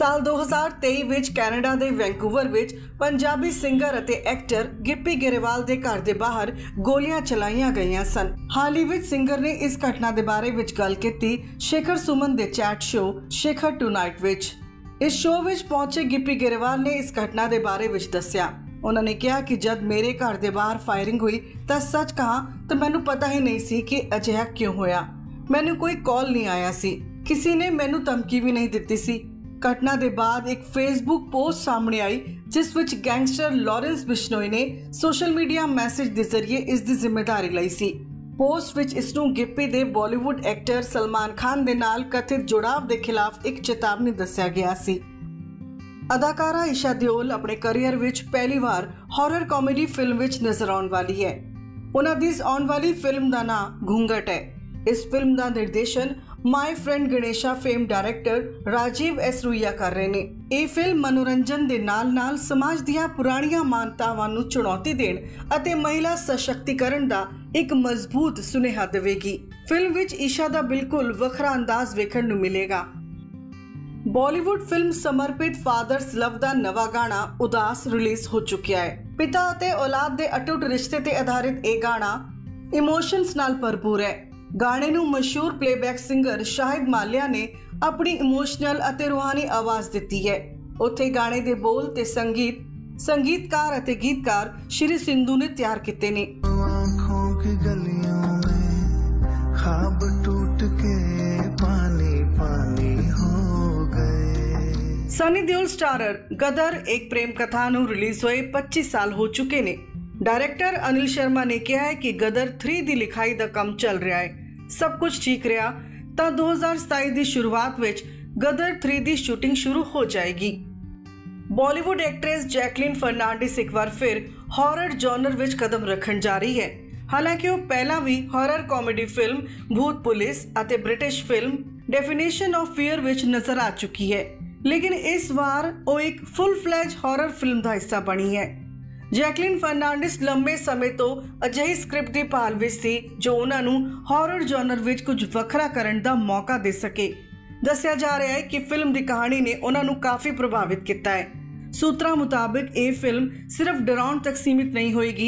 ਸਾਲ 2023 ਵਿੱਚ ਕੈਨੇਡਾ ਦੇ ਵੈਂਕੂਵਰ ਵਿੱਚ ਪੰਜਾਬੀ ਸਿੰਗਰ ਅਤੇ ਐਕਟਰ ਗਿੱਪੀ ਗਰੇਵਾਲ ਦੇ ਘਰ ਦੇ ਬਾਹਰ ਗੋਲੀਆਂ ਚਲਾਈਆਂ ਗਈਆਂ ਸਨ। ਹਾਲ ਹੀ ਵਿੱਚ ਸਿੰਗਰ ਨੇ ਇਸ ਘਟਨਾ ਦੇ ਬਾਰੇ ਵਿੱਚ ਗੱਲ ਕੀਤੀ ਸ਼ੇਖਰ ਸੁਮਨ ਦੇ ਚੈਟ ਸ਼ੋਅ ਸ਼ੇਖਰ ਟੂਨਾਈਟ ਵਿੱਚ। ਇਸ ਸ਼ੋਅ ਵਿੱਚ ਪਹੁੰਚੇ ਗਿੱਪੀ ਗਰੇਵਾਲ ਨੇ ਇਸ ਘਟਨਾ ਦੇ ਬਾਰੇ ਵਿੱਚ ਦੱਸਿਆ। ਉਹਨਾਂ ਨੇ ਕਿਹਾ ਕਿ ਜਦ ਮੇਰੇ ਘਰ ਦੇ ਬਾਹਰ ਫਾਇਰਿੰਗ ਹੋਈ ਤਾਂ ਸੱਚ ਕਹਾਂ ਤਾਂ ਮੈਨੂੰ ਪਤਾ ਹੀ ਨਹੀਂ ਸੀ ਕਿ ਅਜਿਹਾ ਕਿਉਂ ਹੋਇਆ। ਮੈਨੂੰ ਕੋਈ ਕਾਲ ਨਹੀਂ ਆਇਆ ਸੀ, ਕਿਸੇ ਨੇ ਮੈਨੂੰ ਧਮਕੀ ਵੀ ਨਹੀਂ ਦਿੱਤੀ ਸੀ। ਘਟਨਾ ਦੇ ਬਾਅਦ ਇੱਕ ਫੇਸਬੁੱਕ ਪੋਸਟ ਸਾਹਮਣੇ ਆਈ ਜਿਸ ਵਿੱਚ ਗੈਂਗਸਟਰ ਲਾਰੈਂਸ ਬਿਸ਼ਨੋਈ ਨੇ ਸੋਸ਼ਲ ਮੀਡੀਆ ਮੈਸੇਜ ਦੇ ਜ਼ਰੀਏ ਇਸ ਦੀ ਜ਼ਿੰਮੇਵਾਰੀ ਲਈ ਸੀ। ਪੋਸਟ ਵਿੱਚ ਇਸ ਨੂੰ ਗਿੱਪੀ ਦੇ ਬਾਲੀਵੁੱਡ ਐਕਟਰ ਸਲਮਾਨ ਖਾਨ ਦੇ ਨਾਲ ਕਥਿਤ ਜੁੜਾਵ ਦੇ ਖਿਲਾਫ ਇੱਕ ਚੇਤਾਵਨੀ ਦੱਸਿਆ ਗਿਆ ਸੀ। ਅਦਾਕਾਰਾ ਈਸ਼ਾ ਦਿਓਲ ਆਪਣੇ ਕੈਰੀਅਰ ਵਿੱਚ ਪਹਿਲੀ ਵਾਰ ਹਾਰਰ ਕਾਮੇਡੀ ਫਿਲਮ ਵਿੱਚ ਨਜ਼ਰ ਆਉਣ ਵਾਲੀ ਹੈ। ਉਹਨਾਂ ਦੀ ਇਸ ਆਉਣ ਵਾਲੀ ਫਿਲਮ ਦਾ ਨਾਮ ਘੂੰਘਟ ਹੈ। ਇਸ ਫਿਲਮ ਦਾ ਨਿਰਦੇਸ਼ਨ my friend Ganesha fame director Rajiv S ਰੂਈਆ ਕਰ ਰਹੇ ਨੇ। ਇਹ ਫਿਲਮ ਮਨੋਰੰਜਨ ਦੇ ਨਾਲ-ਨਾਲ ਸਮਾਜ ਦੀਆਂ ਪੁਰਾਣੀਆਂ ਮਾਨਤਾਵਾਂ ਨੂੰ ਚੁਣੌਤੀ ਦੇਣ ਅਤੇ ਮਹਿਲਾ ਸਸ਼ਕਤੀਕਰਨ ਦਾ ਇੱਕ ਮਜ਼ਬੂਤ ਸੁਨੇਹਾ ਦੇਵੇਗੀ। ਫਿਲਮ ਵਿੱਚ ਈਸ਼ਾ ਦਾ ਬਿਲਕੁਲ ਵੱਖਰਾ ਅੰਦਾਜ਼ ਵੇਖਣ ਨੂੰ ਮਿਲੇਗਾ। ਬਾਲੀਵੁੱਡ ਫਿਲਮ ਸਮਰਪਿਤ ਫਾਦਰਸ ਲਵ ਦਾ ਨਵਾਂ ਗਾਣਾ ਉਦਾਸ ਰਿਲੀਜ਼ ਹੋ ਚੁੱਕਿਆ ਹੈ। ਪਿਤਾ ਅਤੇ ਔਲਾਦ ਦੇ ਅਟੁੱਟ ਰਿਸ਼ਤੇ ਤੇ ਆਧਾਰਿਤ ਇਹ ਗਾਣਾ ਇਮੋਸ਼ਨਸ ਨਾਲ ਭਰਪੂਰ ਹੈ। ਗਾਣੇ ਨੂੰ ਮਸ਼ਹੂਰ ਪਲੇਬੈਕ ਸਿੰਗਰ ਸ਼ਾਹਿਦ ਮਾਲਿਆ ਨੇ ਆਪਣੀ ਇਮੋਸ਼ਨਲ ਅਤੇ ਰੂਹਾਨੀ ਆਵਾਜ਼ ਦਿੱਤੀ ਹੈ। ਉੱਥੇ ਗਾਣੇ ਦੇ ਬੋਲ ਤੇ ਸੰਗੀਤਕਾਰ ਅਤੇ ਗੀਤਕਾਰ ਸ਼੍ਰੀ ਸਿੰਧੂ ਨੇ ਤਿਆਰ ਕੀਤੇ ਨੇ। सनी देओल स्टारर गदर एक प्रेम कथा ਨੂੰ ਰਿਲੀਜ਼ ਹੋਏ 25 ਸਾਲ ਹੋ ਚੁੱਕੇ ਨੇ। ਡਾਇਰੈਕਟਰ ਅਨਿਲ ਸ਼ਰਮਾ ਨੇ ਕਿਹਾ ਹੈ ਕਿ ਗਦਰ 3 ਦੀ ਲਿਖਾਈ ਦਾ ਕੰਮ ਚੱਲ ਰਿਹਾ ਹੈ। ਸਭ ਕੁਝ ਠੀਕ ਰਿਹਾ ਤਾਂ 2027 ਦੀ ਸ਼ੁਰੂਆਤ ਵਿੱਚ ਗਦਰ 3 ਦੀ ਸ਼ੂਟਿੰਗ ਸ਼ੁਰੂ ਹੋ ਜਾਏਗੀ। ਬਾਲੀਵੁੱਡ ਐਕਟਰੈਸ ਜੈਕਲਿਨ ਫਰਨਾਂਡਿਸ ਇੱਕ ਵਾਰ ਫਿਰ ਹਾਰਰ ਜਨਰ ਵਿੱਚ ਕਦਮ ਰੱਖਣ ਜਾ ਰਹੀ ਹੈ। ਹਾਲਾਂਕਿ ਉਹ ਪਹਿਲਾਂ ਵੀ ਹਾਰਰ ਕਾਮੇਡੀ ਫਿਲਮ ਭੂਤ ਪੁਲਿਸ ਅਤੇ British film definition of fear ਵਿੱਚ ਨਜ਼ਰ ਆ ਚੁੱਕੀ ਹੈ, ਲੇਕਿਨ ਇਸ ਵਾਰ ਉਹ ਇੱਕ ਫੁੱਲ ਫਲੈਜ ਹਾਰਰ ਫਿਲਮ ਦਾ ਹਿੱਸਾ ਬਣੀ ਹੈ। ਜੈਕਲਿਨ ਫਰਨਾਂਡਿਸ ਲੰਬੇ ਸਮੇਂ ਤੋਂ ਅਜਿਹੀ ਸਕ੍ਰਿਪਟ ਦੀ ਭਾਲ ਵਿੱਚ ਸੀ ਜੋ ਉਹਨਾਂ ਨੂੰ ਹਾਰਰ ਜਨਰ ਵਿੱਚ ਕੁਝ ਵੱਖਰਾ ਕਰਨ ਦਾ ਮੌਕਾ ਦੇ ਸਕੇ। ਦੱਸਿਆ ਜਾ ਰਿਹਾ ਹੈ ਕਿ ਫਿਲਮ ਦੀ ਕਹਾਣੀ ਨੇ ਉਹਨਾਂ ਨੂੰ ਕਾਫੀ ਪ੍ਰਭਾਵਿਤ ਕੀਤਾ ਹੈ। ਸੂਤਰਾਂ ਮੁਤਾਬਕ ਇਹ ਫਿਲਮ ਸਿਰਫ ਡਰਾਉਣ ਤੱਕ ਸੀਮਿਤ ਨਹੀਂ ਹੋਏਗੀ,